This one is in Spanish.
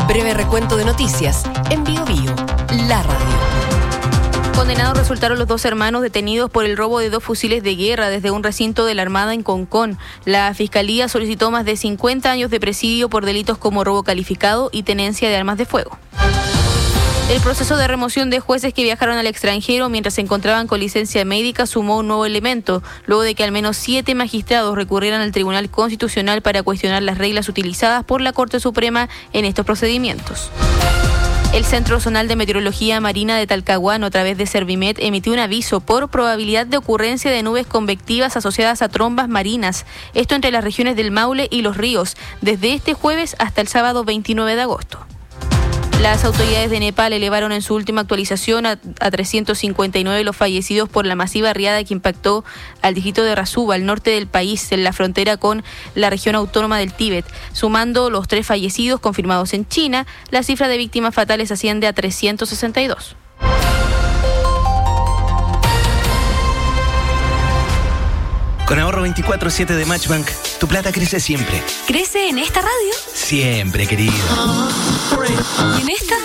Breve recuento de noticias en BioBio, la radio. Condenados resultaron los 2 hermanos detenidos por el robo de 2 fusiles de guerra desde un recinto de la Armada en Concón. La Fiscalía solicitó más de 50 años de presidio por delitos como robo calificado y tenencia de armas de fuego. El proceso de remoción de jueces que viajaron al extranjero mientras se encontraban con licencia médica sumó un nuevo elemento, luego de que al menos 7 magistrados recurrieran al Tribunal Constitucional para cuestionar las reglas utilizadas por la Corte Suprema en estos procedimientos. El Centro Zonal de Meteorología Marina de Talcahuano, a través de Servimet, emitió un aviso por probabilidad de ocurrencia de nubes convectivas asociadas a trombas marinas, esto entre las regiones del Maule y Los Ríos, desde este jueves hasta el sábado 29 de agosto. Las autoridades de Nepal elevaron en su última actualización a 359 los fallecidos por la masiva riada que impactó al distrito de Rasuba, al norte del país, en la frontera con la región autónoma del Tíbet. Sumando los 3 fallecidos confirmados en China, la cifra de víctimas fatales asciende a 362. Con ahorro 24/7 de Matchbank, tu plata crece siempre. ¿Crece en esta radio? Siempre, querido. ¿Y en esta?